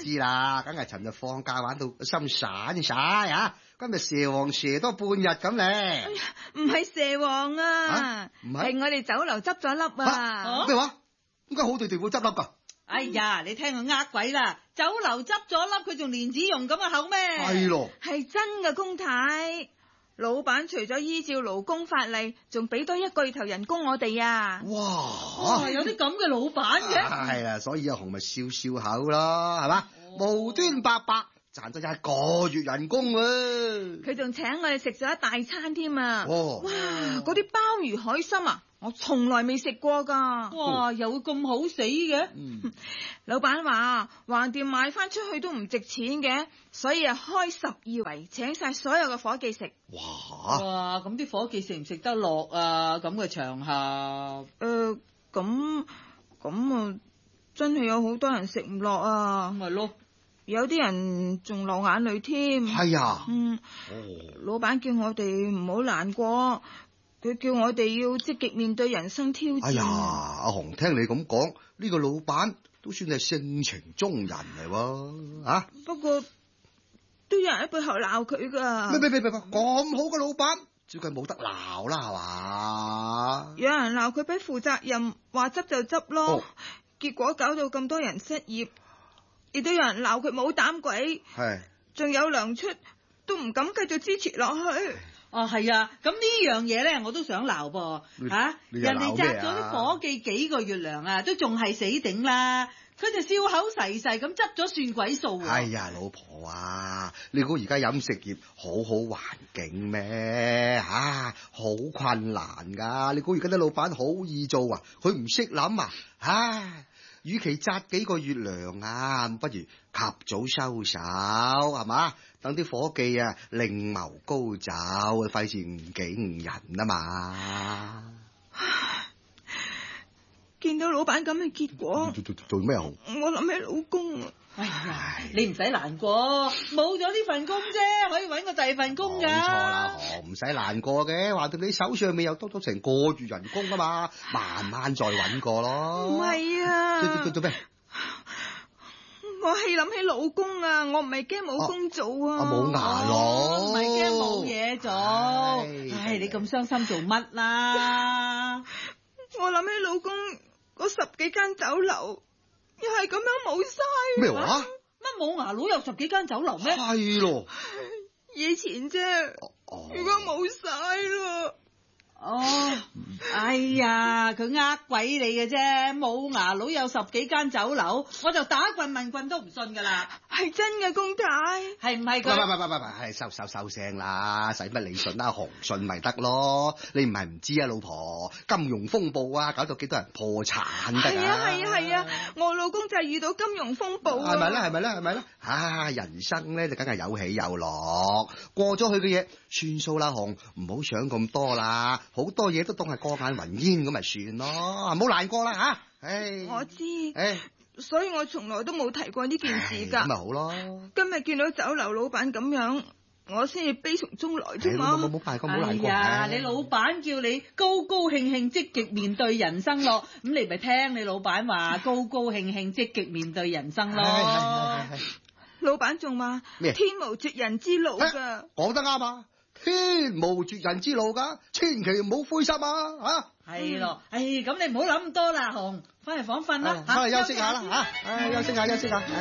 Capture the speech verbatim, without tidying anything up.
知啦，梗係尋日放假玩到心散晒啊！今日蛇王蛇多半日咁咧。 唔係蛇王啊， 唔係係我哋酒樓執咗粒啊！ 咩話？點解好地地會執笠噶？ 哎呀，你聽佢呃鬼啦！酒樓執咗粒，佢仲蓮子蓉咁嘅口咩？ 係咯， 係真嘅，公太。老闆除咗依照勞工法例，仲俾多一個月頭人工我哋啊！ 哇！ 哇，有啲咁嘅老闆嘅？ 係啊，所以阿紅咪笑笑口咯，係嘛？無端白白賺咗一個月人工啊！ 佢仲請我哋食咗一大餐添啊！ 哦、 哇，嗰啲鮑魚海參啊，我從來未食過噶。 哇，又會咁好死嘅？ 嗯、 老闆話橫掂賣翻出去都唔值錢嘅，所以啊開十二圍，請晒所有嘅伙計食。 哇！ 哇，咁啲伙計食唔食得落啊？咁嘅場合，誒、 呃，咁咁啊，真係有好多人食唔落啊！ 咁咪咯。 有啲人仲流眼淚添。 係啊， 嗯， 哦、 老闆叫我哋唔好難過，佢叫我哋要積極面對人生挑戰。 哎呀，阿紅聽你咁講，呢個老闆都算係性情中人嚟喎，啊！ 不過都有人喺背後鬧佢噶。 咩咩咩咩，咁好嘅老闆，照計冇得鬧啦，係嘛？ 有人鬧佢不負責任，話執就執咯， 哦、 結果搞到咁多人失業。亦都有人鬧佢冇膽鬼， 係， 仲有糧出都唔敢繼續支持落去。 哦，係啊，咁呢樣嘢咧，我都想鬧噃嚇。人哋摘咗啲伙計幾個月糧啊，都仲係死頂啦。佢就笑口噬噬咁執咗算鬼數喎。 哎呀，老婆啊，你估而家飲食業好好環境咩？嚇、啊，好困難㗎。你估而家啲老闆好易做啊？佢唔識諗啊？唉！與其摘幾個月糧啊，不如及早收手，係嘛？等啲伙計啊另謀高就，費事唔己唔人啊嘛！ 見到老闆咁嘅結果， 做做咩好？ 我諗起老公啊！ 哎呀，你唔使難過，冇咗呢份工啫，可以搵個第二份工噶。 冇錯啦，唔使難過嘅，話到你手上面又多咗成個月人工啊嘛，慢慢再搵過咯。 唔係啊， 做做做咩？ 我係諗起老公啊，我唔係驚冇工做啊。 冇牙咯， 唔係驚冇嘢做。唉，你咁傷心做乜啦？ 我諗起老公嗰十幾間酒樓。又係咁樣冇晒咩話？ 乜冇牙佬有十幾間酒樓咩？ 係咯， 以前啫， 哦、 如果冇晒咯。 哦，哎呀，佢呃鬼你嘅啫，冇牙佬有十幾間酒樓，我就打棍問棍都唔信噶啦。 係真嘅，公太係唔係佢？ 唔係唔係唔係唔係，係收收收聲啦，使乜你信啊？紅信咪得咯，你唔係唔知啊，老婆，金融風暴啊，搞到幾多人破產㗎。 係啊係啊係啊，我老公就係遇到金融風暴啊。 係咪咧？係咪咧？係咪咧？啊，人生咧就梗係有起有落，過咗去嘅嘢算數啦，紅，唔好想咁多啦。好多嘢都當係過眼雲煙咁咪算咯，唔好難過啦吓。唉， 我知， 唉， 所以我從來都冇提過呢件事噶。 咁咪好咯。 今日見到酒樓老闆咁樣，我先至悲從中來啫嘛。 冇冇冇，咁冇難過。 哎呀，你老闆叫你高高興興積極面對人生咯，咁你咪聽你老闆話，高高興興積極面對人生咯。 老闆仲話天無絕人之路噶， 講得啱啊！天無絕人之路噶，千祈唔好灰心啊！吓， 係咯，唉，咁你唔好諗咁多啦，紅，翻嚟房瞓啦， 翻嚟休息下啦，吓，唉，休息下，休息下。